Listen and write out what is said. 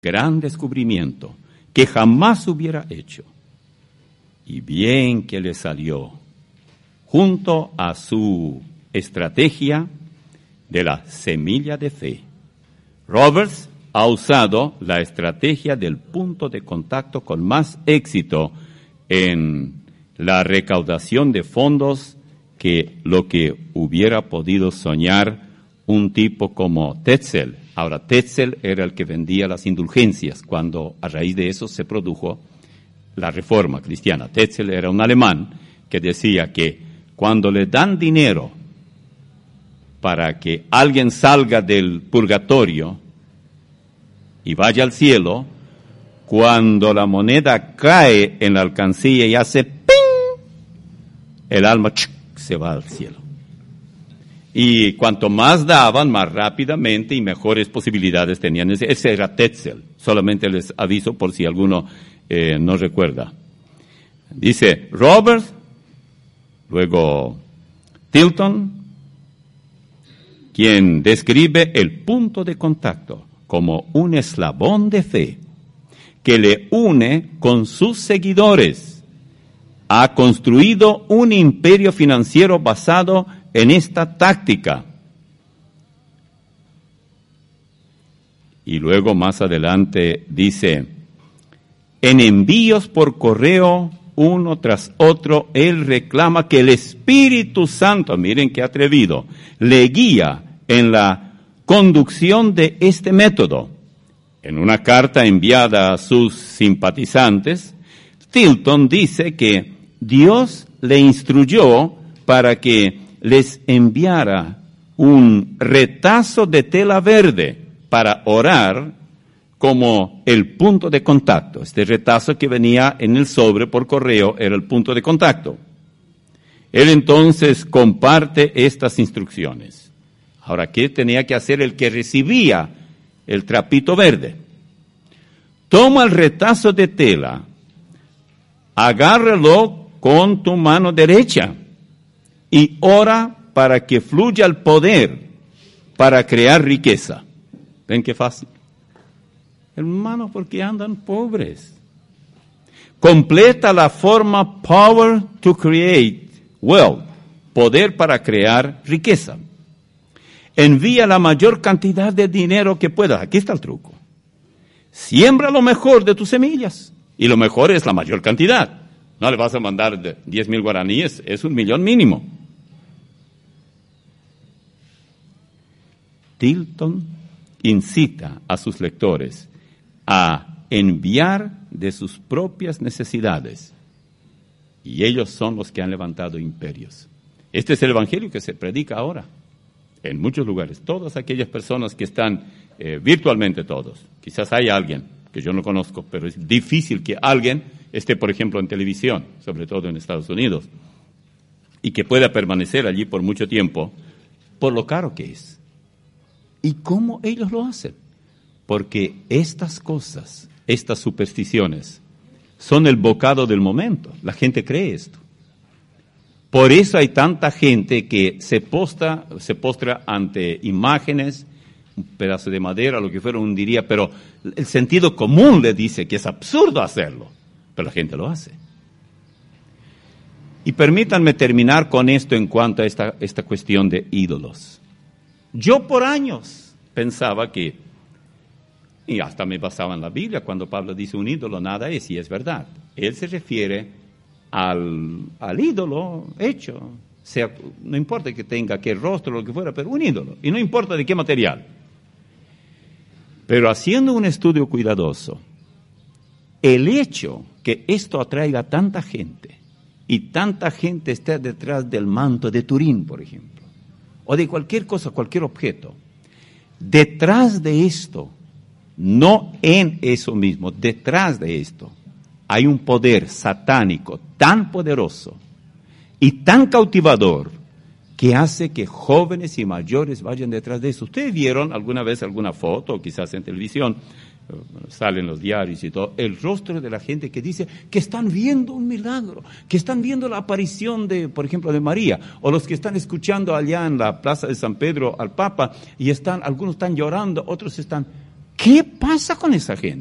gran descubrimiento que jamás hubiera hecho. Y bien que le salió, junto a su estrategia de la semilla de fe. Roberts ha usado la estrategia del punto de contacto con más éxito en la recaudación de fondos que lo que hubiera podido soñar un tipo como Tetzel. Ahora, Tetzel era el que vendía las indulgencias cuando a raíz de eso se produjo la reforma cristiana. Tetzel era un alemán que decía que cuando le dan dinero para que alguien salga del purgatorio y vaya al cielo, cuando la moneda cae en la alcancía y hace ¡ping!, el alma se va al cielo. Y cuanto más daban, más rápidamente y mejores posibilidades tenían. Ese era Tetzel. Solamente les aviso por si alguno no recuerda. Dice Roberts, luego Tilton, quien describe el punto de contacto como un eslabón de fe que le une con sus seguidores. Ha construido un imperio financiero basado en esta táctica. Y luego más adelante dice, en envíos por correo uno tras otro, él reclama que el Espíritu Santo, miren qué atrevido, le guía en la conducción de este método. En una carta enviada a sus simpatizantes, Tilton dice que Dios le instruyó para que les enviara un retazo de tela verde para orar como el punto de contacto. Este retazo que venía en el sobre por correo era el punto de contacto. Él entonces comparte estas instrucciones. Ahora, ¿qué tenía que hacer el que recibía el trapito verde? Toma el retazo de tela, agárralo con tu mano derecha y ora para que fluya el poder para crear riqueza. ¿Ven qué fácil? Hermanos, porque andan pobres. Completa la forma power to create wealth, poder para crear riqueza. Envía la mayor cantidad de dinero que puedas. Aquí está el truco. Siembra lo mejor de tus semillas. Y lo mejor es la mayor cantidad. No le vas a mandar 10,000 guaraníes, es 1,000,000 mínimo. Tilton incita a sus lectores a enviar de sus propias necesidades. Y ellos son los que han levantado imperios. Este es el evangelio que se predica ahora en muchos lugares. Todas aquellas personas que están, virtualmente todos, quizás hay alguien que yo no conozco, pero es difícil que alguien esté, por ejemplo, en televisión, sobre todo en Estados Unidos, y que pueda permanecer allí por mucho tiempo, por lo caro que es. ¿Y cómo ellos lo hacen? Porque estas cosas, estas supersticiones, son el bocado del momento. La gente cree esto. Por eso hay tanta gente que se postra ante imágenes, un pedazo de madera, lo que fuera, uno diría, pero el sentido común le dice que es absurdo hacerlo, pero la gente lo hace. Y permítanme terminar con esto en cuanto a esta cuestión de ídolos. Yo por años pensaba que, y hasta me basaba en la Biblia, cuando Pablo dice un ídolo nada es, y es verdad. Él se refiere al ídolo hecho, sea, no importa que tenga qué rostro o lo que fuera, pero un ídolo, y no importa de qué material. Pero haciendo un estudio cuidadoso, el hecho que esto atraiga a tanta gente, y tanta gente esté detrás del manto de Turín, por ejemplo, o de cualquier cosa, cualquier objeto, detrás de esto, no en eso mismo, detrás de esto, hay un poder satánico tan poderoso y tan cautivador que hace que jóvenes y mayores vayan detrás de eso. ¿Ustedes vieron alguna vez alguna foto, o quizás en televisión, salen los diarios y todo, el rostro de la gente que dice que están viendo un milagro, que están viendo la aparición de, por ejemplo, de María, o los que están escuchando allá en la plaza de San Pedro al Papa, y algunos están llorando, otros están, ¿Qué pasa con esa gente?